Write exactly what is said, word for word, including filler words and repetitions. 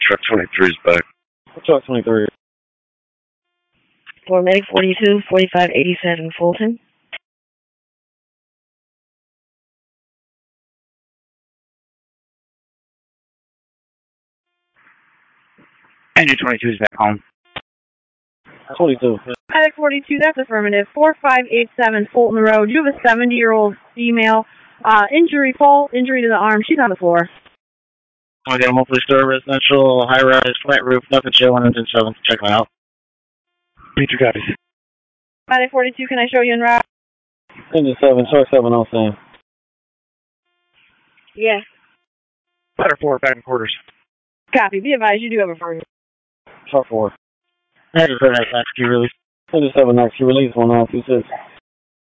Truck twenty-three is back. Truck twenty-three. For Medic forty-two, forty-five eighty-seven, Fulton. Engine twenty-two is back home. twenty-two. Medic forty-two, that's affirmative. four five eight seven Fulton Road. You have a seventy-year-old female. Uh, injury, fall injury to the arm. She's on the floor. Okay, monthly store, residential, high-rise, flat roof, nothing showing, engine seven. Check them out. Peter copies. Medic forty-two, can I show you in route? Engine seven, truck seven on scene. Yeah. Ladder four, back in quarters. Copy. Be advised, you do have a firm. Truck four. Engine seven, that's key release. Engine seven, next key release, one nine two six.